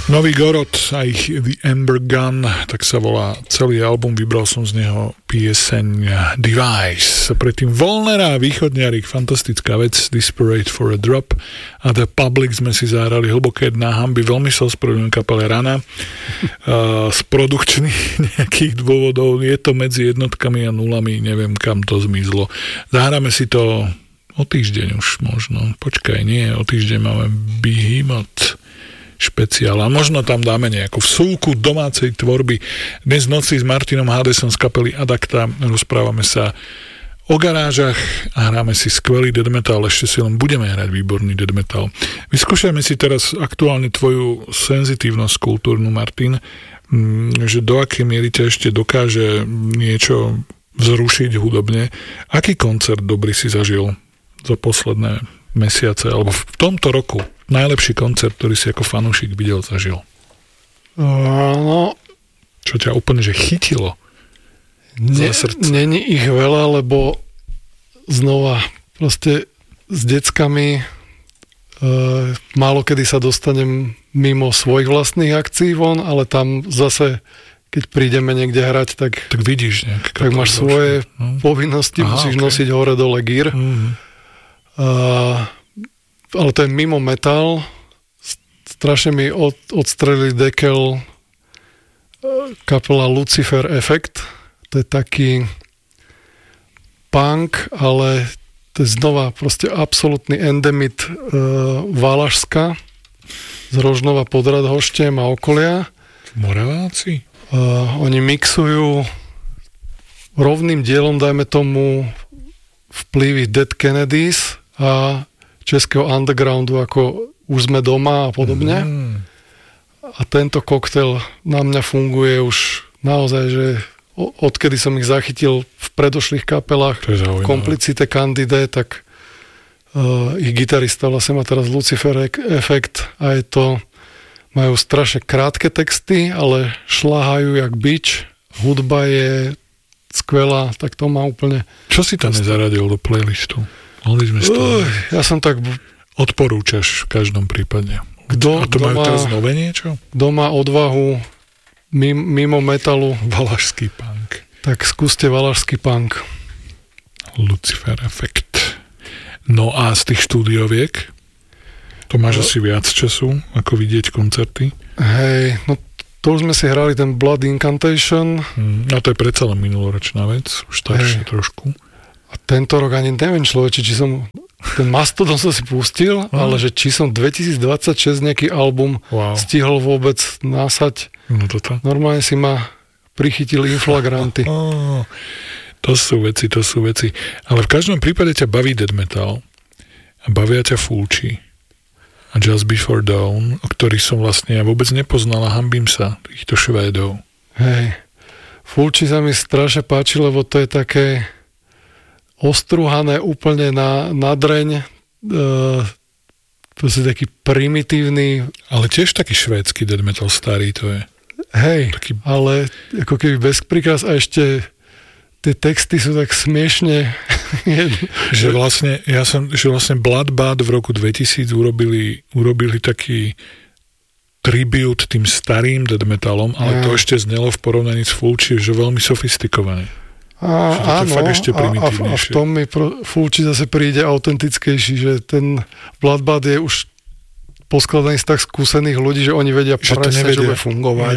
Nový Gorod a ich The Amber Gun, tak sa volá celý album, vybral som z neho pieseň Device. Predtým Volnera, Východňarik, fantastická vec, Desperate for a Drop a The Public sme si zahrali Hlboké dná hanby, veľmi sa ospravedlňujem kapele Rana. Z produkčných nejakých dôvodov je to medzi jednotkami a nulami, neviem kam to zmizlo. Zahráme si to o týždeň už možno, počkaj, nie, o týždeň máme Behemoth špeciál a možno tam dáme nejakú vsúku domácej tvorby. Dnes v noci s Martinom Hadesom z kapely Adakta rozprávame sa o garážach a hráme si skvelý death metal, ešte si len budeme hrať výborný death metal. Vyskúšajme si teraz aktuálne tvoju senzitívnosť kultúrnu, Martin, že do akej miery ťa ešte dokáže niečo vzrušiť hudobne. Aký koncert dobrý si zažil za posledné mesiace, alebo v tomto roku najlepší koncert, ktorý si ako fanúšik videl, zažil? No, čo ťa úplne že chytilo za srdce? Není ich veľa, lebo znova proste s deckami málo kedy sa dostanem mimo svojich vlastných akcií von, ale tam zase keď prídeme niekde hrať, tak vidíš tak máš svoje povinnosti, musíš nosiť hore dole gír. Ale to je mimo metal. Strašne mi odstrelili dekel kapela Lucifer Effect. To je taký punk, ale to je znova proste absolútny endemit Valašska z Rožnova pod Radhoštem a okolia. Moraváci? Oni mixujú rovným dielom, dajme tomu, vplyvy Dead Kennedys a českého undergroundu, ako Už sme doma a podobne. A tento koktail na mňa funguje už naozaj, že odkedy som ich zachytil v predošlých kapelách Komplicite, Candide, tak ich gitarista vlastne má teraz Lucifer Effect a je to, majú strašne krátke texty, ale šľahajú jak bič. Hudba je skvelá, tak to má úplne... Čo si tam nezaradil do playlistu? Ja som tak... Odporúčaš v každom prípade. A to majú teraz nové niečo? Kto má odvahu mimo metalu... Valašský punk. Tak skúste valašský punk. Lucifer Effect. No a z tých štúdioviek? To máš asi viac času, ako vidieť koncerty? Hej, no to už sme si hrali ten Blood Incantation. A to je predsa len minuloročná vec, už staršie trošku. A tento rok ani neviem, človeče, či som... Ten Mastodon som si pustil, ale že či som 2026 nejaký album stihol vôbec násať. No toto. Normálne si ma prichytili inflagranty. To sú veci. Ale v každom prípade ťa baví death metal a bavia ťa Fulci a Just Before Dawn, o ktorých som vlastne ja vôbec nepoznal a hanbím sa, týchto Švédov. Hej, Fulci sa mi strašne páči, lebo to je také ostruhané úplne na dreň, proste taký primitívny. Ale tiež taký švédsky death metal starý to je. Hej, ale ako keby bez príkaz a ešte tie texty sú tak smiešne. že vlastne Bloodbath v roku 2000 urobili taký tribute tým starým death metalom, ale to ešte znelo v porovnaní s Fulci, že veľmi sofistikované. Áno, a v tom mi Fulci zase príde autentickejší, že ten Bloodbath je už poskladaný z tak skúsených ľudí, že oni vedia presne, že bude fungovať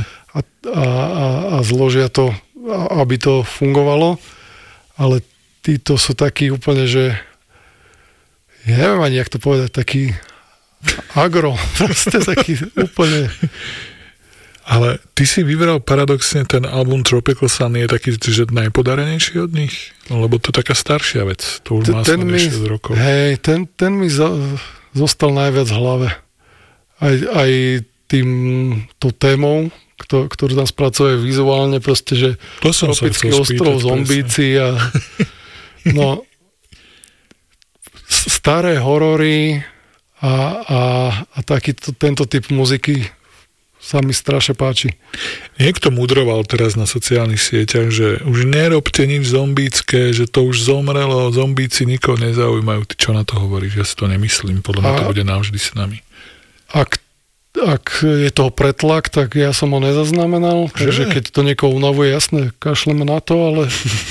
a zložia to, aby to fungovalo, ale títo sú takí úplne, že ja neviem ani, jak to povedať, taký agro, proste taký úplne... Ale ty si vybral paradoxne ten album Tropical Sun, je taký, že najpodarenejší od nich? Lebo to je taká staršia vec. To už má snad 6 rokov. Hej, ten mi zostal najviac v hlave. Aj tou témou, ktorú tam spracuje vizuálne, proste, že tropický ostrov, zombíci a no staré horory a tento typ muziky sa mi strašne páči. Niekto mudroval teraz na sociálnych sieťach, že už nerobte nič zombícké, že to už zomrelo, zombíci nikoho nezaujímajú. Ty čo na to hovoríš? Ja si to nemyslím. Podľa mňa to bude navždy s nami. A ak je toho pretlak, tak ja som ho nezaznamenal, takže keď to niekoho unavuje, jasné, kašleme na to, ale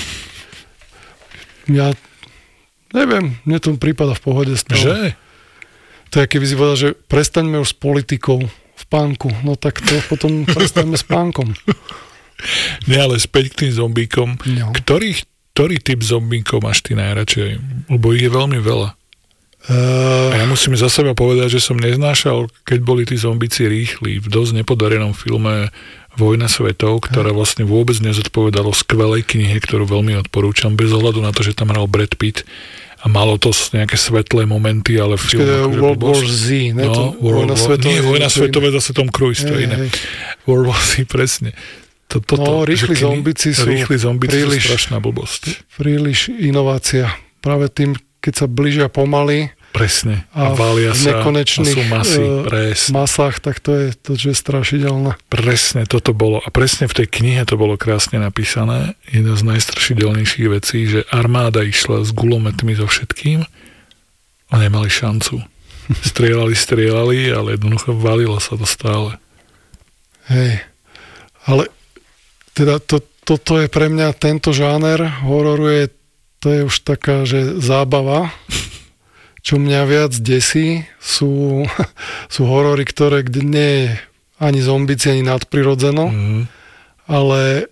ja neviem, mne to prípada v pohode stále. Že? To je, keby si povedal, že prestaňme už s politikou v pánku, no tak to potom prestaňme s pánkom. Nie, ale späť k tým zombíkom. No. Ktorý typ zombíkov máš ty najradšej? Lebo ich je veľmi veľa. A ja musím za seba povedať, že som neznášal, keď boli tí zombíci rýchli v dosť nepodarenom filme Vojna svetov, ktorá vlastne vôbec nezodpovedalo skvelej knihe, ktorú veľmi odporúčam, bez ohľadu na to, že tam hral Brad Pitt a malo to nejaké svetlé momenty, ale film... World War Z, ne? No, Vojna svetové zase Tom Cruise, to je iné. World War Z, presne. Rýchli zombíci sú strašná blbosť. Príliš inovácia. Práve tým, keď sa blížia pomaly presne. A vália sa v nekonečných sú masy. Masách, tak to je to, čo je strašidelné. Presne, toto bolo. A presne v tej knihe to bolo krásne napísané. Jedna z najstrašidelnejších vecí, že armáda išla s gulometmi so všetkým a nemali šancu. Strieľali, ale jednoducho valilo sa to stále. Hej. Ale teda toto je pre mňa tento žáner hororu to je už taká, že zábava. Čo mňa viac desí, sú horory, kde nie je ani zombíci, ani nadprirodzeno, ale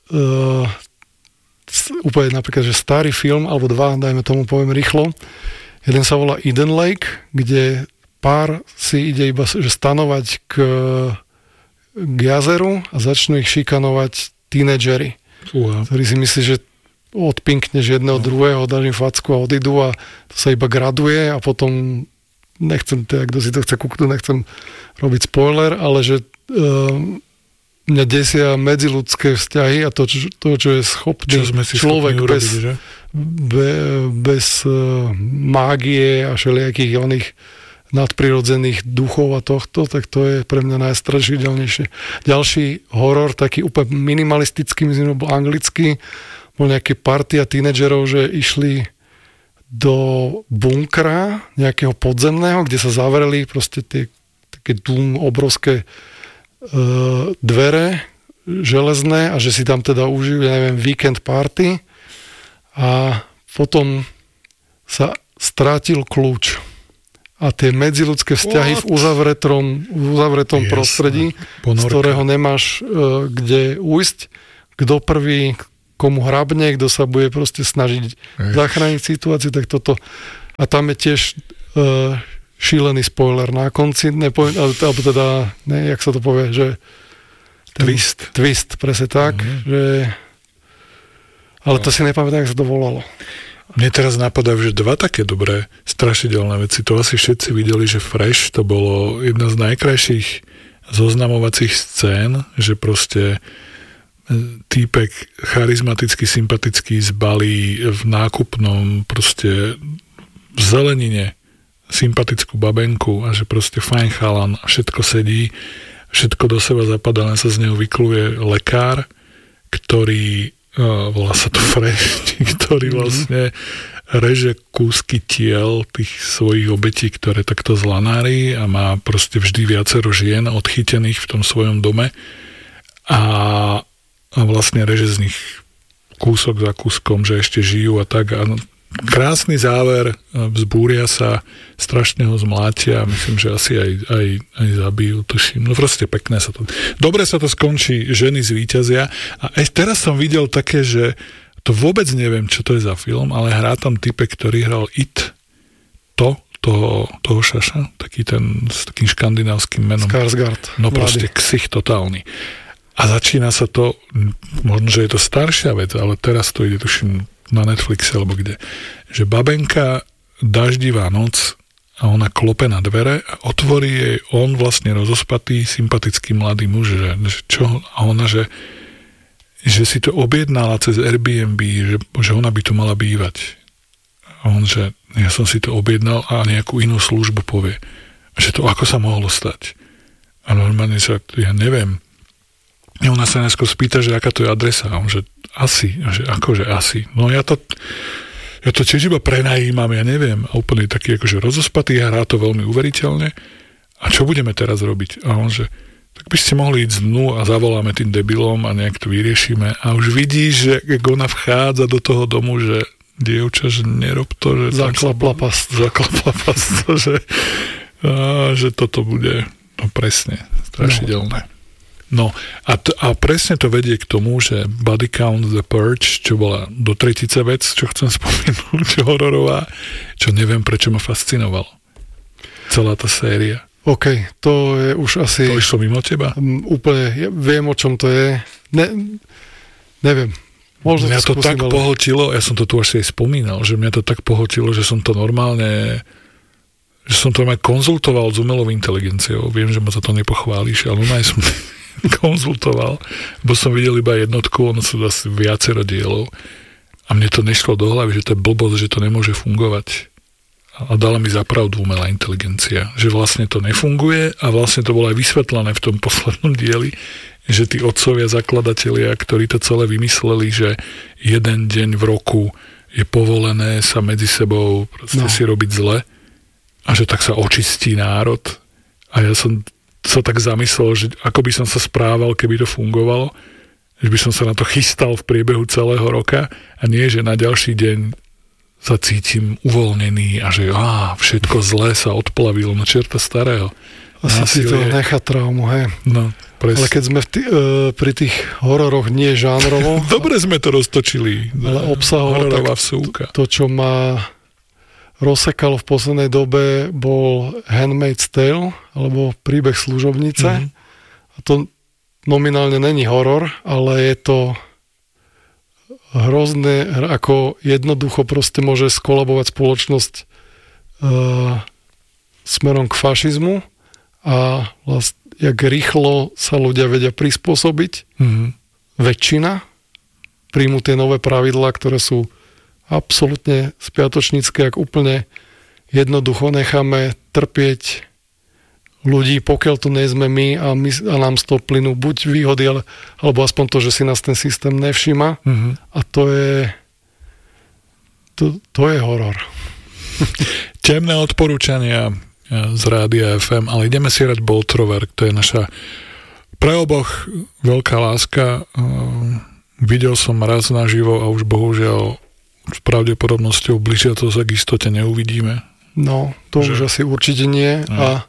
úplne napríklad, že starý film, alebo dva, dajme tomu, poviem rýchlo. Jeden sa volá Eden Lake, kde pár si ide iba že stanovať k jazeru a začnú ich šikanovať tínedžeri, ktorí si myslí, že odpinkneš jedného druhého, dáš im facku a odídu a to sa iba graduje a potom nechcem, kto si to chce kúknuť, nechcem robiť spoiler, ale že mňa desia medziľudské vzťahy a to, čo je schopný človek bez mágie a všelijakých oných nadprirodzených duchov a tohto, tak to je pre mňa najstrašidelnejšie. Ďalší horor, taký úplne minimalistický, myslím, bol anglický, bol nejaké partia tínedžerov, že išli do bunkra nejakého podzemného, kde sa zavreli proste tie také obrovské dvere železné a že si tam teda užijú, neviem, weekend party a potom sa strátil kľúč a tie medziľudské vzťahy v uzavretom prostredí, z ktorého nemáš kde ujsť, kto prvý komu hrabne, kto sa bude proste snažiť zachrániť situáciu, tak toto. A tam je tiež šílený spoiler na konci, alebo teda, jak sa to povie, že twist, presne tak, že ale to si nepamätám, jak sa to volalo. Mne teraz napadajú, že dva také dobré strašidelné veci. To asi všetci videli, že Fresh to bolo jedna z najkrajších zoznamovacích scén, že proste týpek charizmaticky, sympatický zbalí v nákupnom proste v zelenine sympatickú babenku a že proste fajn chalan a všetko sedí, všetko do seba zapadá, len sa z neho vykluje lekár, ktorý volá sa to Fresh, ktorý vlastne reže kúsky tiel tých svojich obetí, ktoré takto zlanári a má proste vždy viacero žien odchytených v tom svojom dome a vlastne reže z nich kúsok za kúskom, že ešte žijú a tak. A krásny záver, vzbúria sa, strašne ho zmlátia, myslím, že asi aj zabijú, tuším. No proste pekné sa to... Dobre sa to skončí, ženy zvíťazia. A teraz som videl také, že to vôbec neviem, čo to je za film, ale hrá tam typek, ktorý hral It, toho šaša, taký ten s takým škandinávskym menom. Skarsgård. No proste ksich totálny. A začína sa to, možno, že je to staršia vec, ale teraz to ide, tuším, na Netflixe alebo kde, že babenka, daždivá noc a ona klope na dvere a otvorí jej on vlastne rozospatý, sympatický mladý muž, že čo? A ona, že si to objednala cez Airbnb, že ona by tu mala bývať. A on, že ja som si to objednal a nejakú inú službu povie. Že to ako sa mohlo stať? A normálne sa, ja neviem, ona sa najskôr spýta, že aká to je adresa. A on, že asi. A že akože asi. No ja to tiež iba prenajímam, ja neviem. A úplne taký akože rozospatý, hrá to veľmi uveriteľne. a čo budeme teraz robiť? A on, že tak by ste mohli ísť dnu a zavoláme tým debilom a nejak to vyriešime. A už vidíš, že jak ona vchádza do toho domu, že dievča, že nerob to, že zaklapla past, že toto bude presne strašidelné. No a presne to vedie k tomu, že Body Count The Purge, čo bola do tretice vec, čo chcem spomenúť, hororová, čo neviem, prečo ma fascinovalo. Celá tá séria. OK, to je už asi... To išlo mimo teba? Úplne, ja viem, o čom to je. Neviem. Možno mňa to tak pohltilo, ja som to tu až aj spomínal, že mňa to tak pohltilo, že som to normálne... že som to aj konzultoval s umelou inteligenciou. Viem, že ma za to nepochváliš, ale aj som konzultoval, bo som videl iba jednotku, ono sú asi viacero dielov a mne to nešlo do hlavy, že to je blbosť, že to nemôže fungovať. A dala mi zapravdu umelá inteligencia, že vlastne to nefunguje a vlastne to bolo aj vysvetlené v tom poslednom dieli, že tí otcovia, zakladatelia, ktorí to celé vymysleli, že jeden deň v roku je povolené sa medzi sebou proste si robiť zle a že tak sa očistí národ. A ja som sa tak zamyslel, že ako by som sa správal, keby to fungovalo, že by som sa na to chystal v priebehu celého roka a nie, že na ďalší deň sa cítim uvoľnený a že všetko zlé sa odplavilo na čerta starého. Asi si to nechá traumu, hej. No, presne. Ale keď sme pri tých hororoch nie žánrovo... Dobre sme to roztočili. Ale obsahovo to, čo ma rozsekalo v poslednej dobe, bol Handmaid's Tale, alebo Príbeh služobnice. A to nominálne není horor, ale je to hrozné, ako jednoducho proste môže skolabovať spoločnosť smerom k fašizmu a vlastne, jak rýchlo sa ľudia vedia prispôsobiť. Väčšina príjmu tie nové pravidlá, ktoré sú absolútne spiatočnícke, ak úplne jednoducho necháme trpieť ľudí, pokiaľ to nie sme my a nám z toho plynú buď výhody, alebo aspoň to, že si nás ten systém nevšíma. A to je horor. Temné odporúčania z Rádia FM, ale ideme si hrať Bolt Thrower, to je naša pre oboch veľká láska. Videl som raz naživo a už bohužiaľ s pravdepodobnosťou blížiaco sa k istote neuvidíme. No, to už asi určite nie. A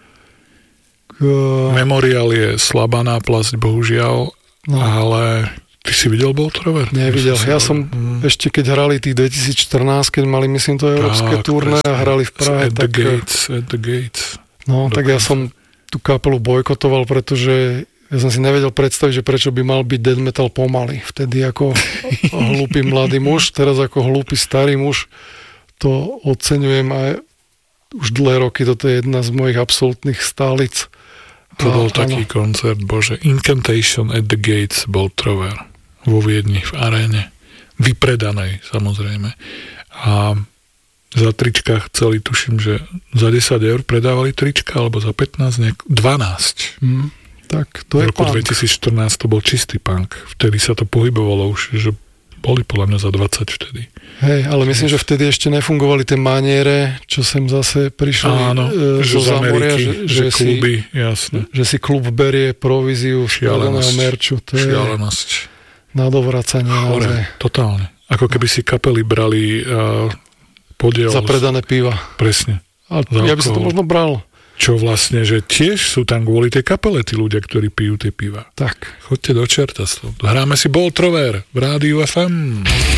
Memorial je slabá náplasť, bohužiaľ, ale ty si videl Bolt Thrower? Nevidel. Ja som ešte keď hrali tých 2014, keď mali, myslím, to európske turné a hrali v Prahe. At the Gates. No, tak ja som tú kapelu bojkotoval, pretože ja som si nevedel predstaviť, že prečo by mal byť death metal pomaly. Vtedy ako hlúpy mladý muž, teraz ako hlúpy starý muž, to oceňujem a už dlhé roky toto je jedna z mojich absolútnych stálic. To bol taký koncert, bože. Incantation at the Gates, Bolt Thrower vo Viedni, v aréne. Vypredanej, samozrejme. A za trička chceli, tuším, že za 10 eur predávali trička, alebo za 15, 12. Tak to je v roku punk. 2014 to bol čistý punk. Vtedy sa to pohybovalo už, že boli podľa mňa za 20 vtedy. Hej, ale myslím, že vtedy ešte nefungovali tie maniere, čo sem zase prišli zo zámoria, že kluby, jasne. Že si klub berie províziu šialeného merču. To šialenosť. Je nadovracanie. Hore, totálne. Ako keby si kapely brali podiel. Za predané piva. Presne. A ja by som to možno bral. Čo vlastne, že tiež sú tam kvôli tej kapele tí ľudia, ktorí pijú tie piva. Tak. Choďte do čerta. Hráme si Bolt Thrower v Rádiu FM.